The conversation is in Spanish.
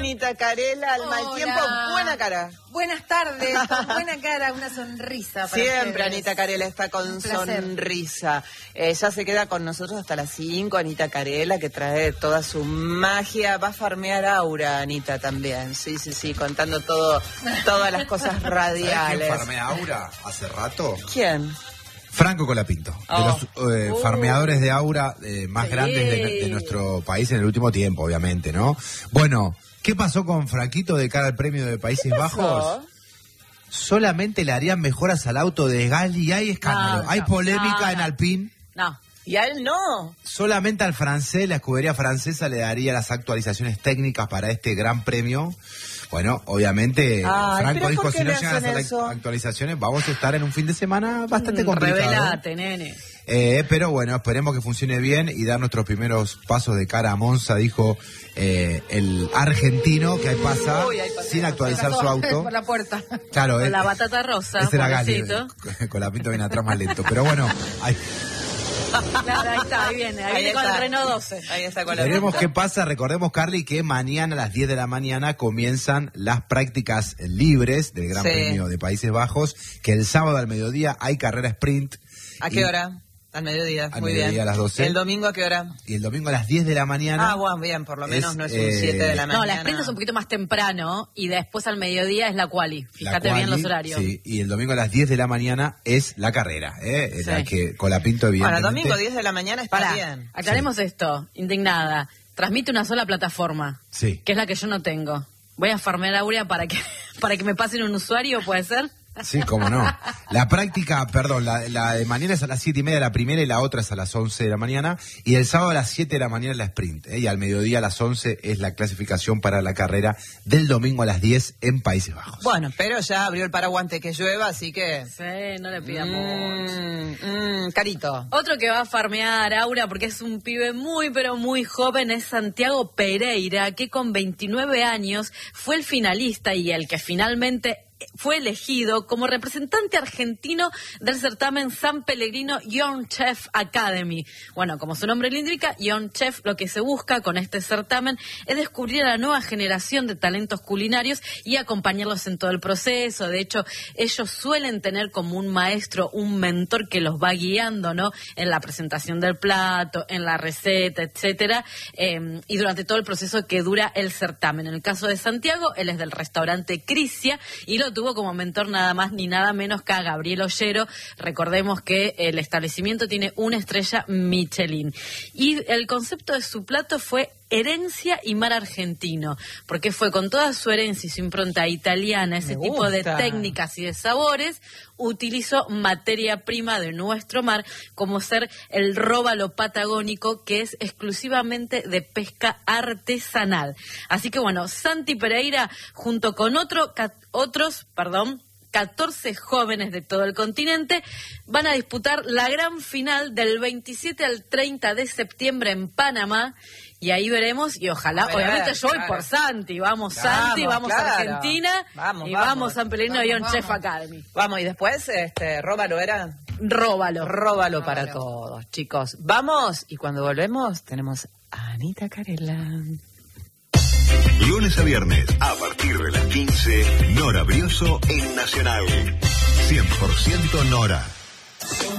Anita Carela, al mal tiempo, buena cara. Buenas tardes, con buena cara, una sonrisa. Para Siempre ustedes. Anita Carela está con sonrisa. Ya se queda con nosotros hasta las 5, Anita Carela, que trae toda su magia. Va a farmear Aura, Anita, también. Sí, contando todas las cosas radiales. ¿Quién farmea Aura hace rato? ¿Quién? Franco Colapinto, de los farmeadores de Aura más grandes de nuestro país en el último tiempo, obviamente, ¿no? Bueno, ¿qué pasó con Franquito de cara al premio de Países Bajos? Solamente le harían mejoras al auto de Gasly y hay escándalo. Hay polémica en Alpine. No. ¿Y a él no? Solamente al francés, la escudería francesa le daría las actualizaciones técnicas para este gran premio. Bueno, obviamente, Franco dijo, si no llegan las actualizaciones, vamos a estar en un fin de semana bastante complicado. Revelate, nene. Pero bueno, esperemos que funcione bien y dar nuestros primeros pasos de cara a Monza, dijo el argentino, que ahí pasa sin actualizar su auto. Por la puerta. Claro, con la batata rosa. Ese era Gali, con la pinta viene atrás más lento. Pero bueno, Claro, ahí viene con el Renault 12. Ahí está con la veremos qué pasa. Recordemos, Carly, que mañana a las 10 de la mañana comienzan las prácticas libres del Gran Premio de Países Bajos, que el sábado al mediodía hay carrera sprint. ¿A qué hora? Al mediodía, muy bien. A las 12. ¿El domingo a qué hora? Y el domingo a las 10 de la mañana. Bueno, bien, por lo menos no es un 7 de la mañana. No, la sprint es un poquito más temprano y después al mediodía es la quali. Fíjate bien los horarios. Sí, y el domingo a las 10 de la mañana es la carrera, la que Colapinto evidentemente. Bueno, domingo 10 de la mañana está bien. Aclaremos esto, indignada. Transmite una sola plataforma, que es la que yo no tengo. Voy a farmear a Aurea para que me pasen un usuario, ¿puede ser? Sí, cómo no. La práctica, la de mañana es a las 7:30 la primera y la otra es a las 11 de la mañana. Y el sábado a las 7 de la mañana es la sprint. Y al mediodía a las 11 es la clasificación para la carrera del domingo a las 10 en Países Bajos. Bueno, pero ya abrió el paraguante que llueva, así que... Sí, no le pidamos. Carito. Otro que va a farmear Aura porque es un pibe muy, pero muy joven es Santiago Pereira, que con 29 años fue el finalista y el que finalmente fue elegido como representante argentino del certamen San Pellegrino Young Chef Academy. Bueno, como su nombre lo indica, Young Chef, lo que se busca con este certamen es descubrir a la nueva generación de talentos culinarios y acompañarlos en todo el proceso. De hecho, ellos suelen tener como un maestro, un mentor que los va guiando, ¿no? En la presentación del plato, en la receta, etcétera, y durante todo el proceso que dura el certamen. En el caso de Santiago, él es del restaurante Crisia y lo tuvo como mentor nada más ni nada menos que a Gabriel Ollero. Recordemos que el establecimiento tiene una estrella Michelin. Y el concepto de su plato fue herencia y mar argentino, porque fue con toda su herencia y su impronta italiana, ese tipo de técnicas y de sabores, utilizó materia prima de nuestro mar, como ser el róbalo patagónico, que es exclusivamente de pesca artesanal. Así que bueno, Santi Pereira, junto con otros 14 jóvenes de todo el continente, van a disputar la gran final del 27 al 30 de septiembre en Panamá. Y ahí veremos, y ojalá, obviamente yo voy por Santi, vamos Santi, vamos Argentina, vamos San Pellegrino Young Chef Academy. Vamos, y después, Róbalo era... Róbalo para todos, chicos. Vamos, y cuando volvemos tenemos a Anita Carela. Lunes a viernes, a partir de las 15, Nora Brioso en Nacional. 100% Nora.